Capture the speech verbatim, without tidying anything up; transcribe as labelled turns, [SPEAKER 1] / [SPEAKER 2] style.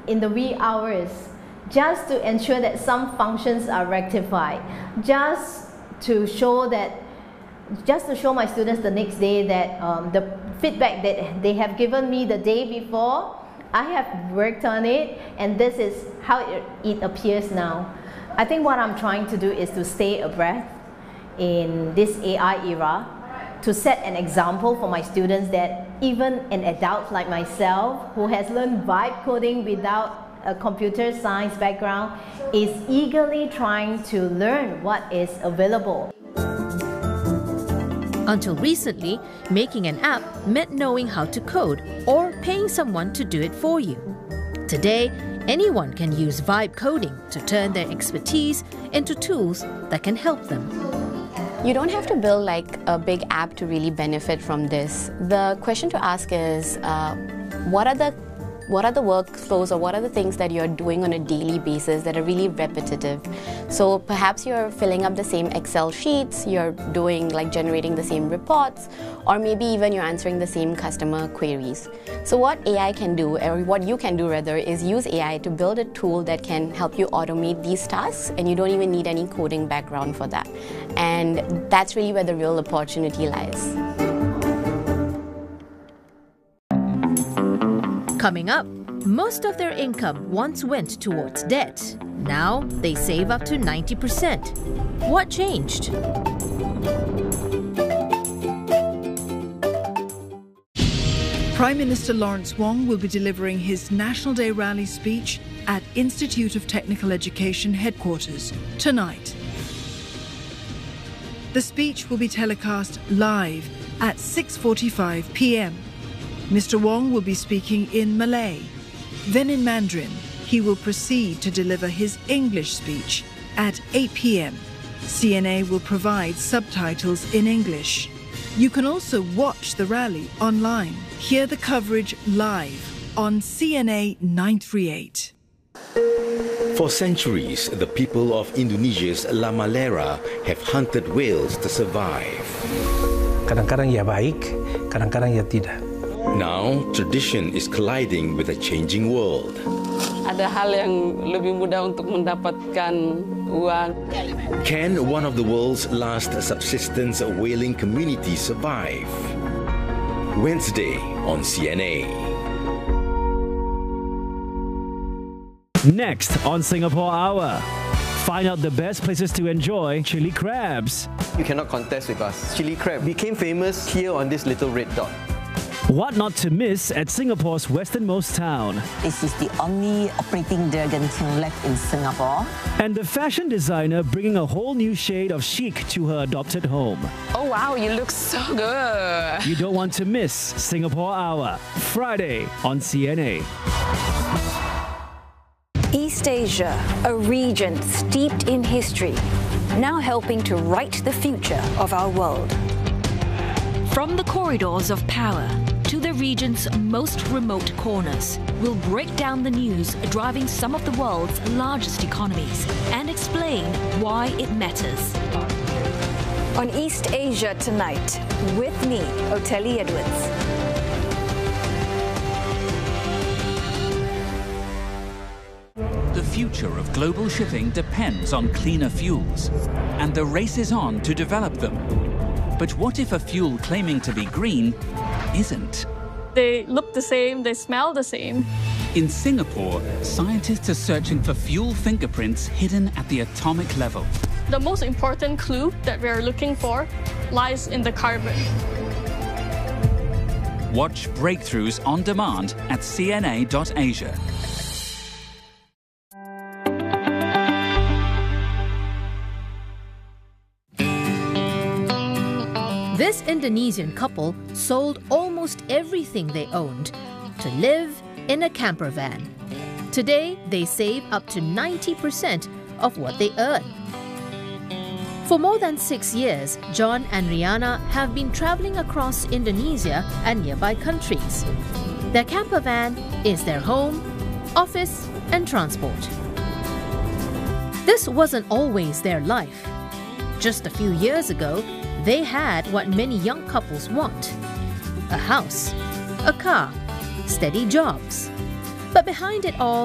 [SPEAKER 1] in the wee hours just to ensure that some functions are rectified, just to show that, just to show my students the next day that um, the feedback that they have given me the day before, I have worked on it, and this is how it, it appears now. I think what I'm trying to do is to stay abreast in this A I era, to set an example for my students that even an adult like myself who has learned vibe coding without a computer science background is eagerly trying to learn what is available.
[SPEAKER 2] Until recently, making an app meant knowing how to code or paying someone to do it for you. Today, anyone can use vibe coding to turn their expertise into tools that can help them.
[SPEAKER 3] You don't have to build like a big app to really benefit from this. The question to ask is, uh, what are the What are the workflows or what are the things that you're doing on a daily basis that are really repetitive? So perhaps you're filling up the same Excel sheets, you're doing like generating the same reports, or maybe even you're answering the same customer queries. So what A I can do, or what you can do rather, is use A I to build a tool that can help you automate these tasks, and you don't even need any coding background for that. And that's really where the real opportunity lies.
[SPEAKER 2] Coming up, most of their income once went towards debt. Now they save up to ninety percent. What changed?
[SPEAKER 4] Prime Minister Lawrence Wong will be delivering his National Day rally speech at Institute of Technical Education headquarters tonight. The speech will be telecast live at six forty-five p m Mister Wong will be speaking in Malay. Then in Mandarin, he will proceed to deliver his English speech at eight p m C N A will provide subtitles in English. You can also watch the rally online. Hear the coverage live on C N A nine thirty-eight.
[SPEAKER 5] For centuries, the people of Indonesia's La Malera have hunted whales to survive.
[SPEAKER 6] Kadang-kadang ia baik, kadang-kadang ia tidak.
[SPEAKER 5] Now, tradition is colliding with a changing world.
[SPEAKER 7] Ada hal yang lebih mudah untuk mendapatkan uang.
[SPEAKER 5] Can one of the world's last subsistence whaling communities survive? Wednesday on C N A.
[SPEAKER 8] Next on Singapore Hour, find out the best places to enjoy chili crabs.
[SPEAKER 9] You cannot contest with us. Chili crab became famous here on this little red dot.
[SPEAKER 8] What not to miss at Singapore's westernmost town.
[SPEAKER 10] This is the only operating dragon kiln left in Singapore.
[SPEAKER 8] And the fashion designer bringing a whole new shade of chic to her adopted home.
[SPEAKER 7] Oh wow, you look so good.
[SPEAKER 8] You don't want to miss Singapore Hour, Friday on C N A.
[SPEAKER 11] East Asia, a region steeped in history, now helping to write the future of our world.
[SPEAKER 2] From the corridors of power to the region's most remote corners, we'll break down the news driving some of the world's largest economies and explain why it matters.
[SPEAKER 11] On East Asia Tonight, with me, Oteli Edwards.
[SPEAKER 12] The future of global shipping depends on cleaner fuels, and the race is on to develop them. But what if a fuel claiming to be green isn't?
[SPEAKER 13] They look the same, they smell the same.
[SPEAKER 12] In Singapore, scientists are searching for fuel fingerprints hidden at the atomic level.
[SPEAKER 13] The most important clue that we're looking for lies in the carbon.
[SPEAKER 12] Watch Breakthroughs on demand at C N A dot asia.
[SPEAKER 2] This Indonesian couple sold almost everything they owned to live in a camper van. Today, they save up to ninety percent of what they earn. For more than six years, John and Rihanna have been traveling across Indonesia and nearby countries. Their camper van is their home, office, and transport. This wasn't always their life. Just a few years ago, they had what many young couples want: a house, a car, steady jobs. But behind it all,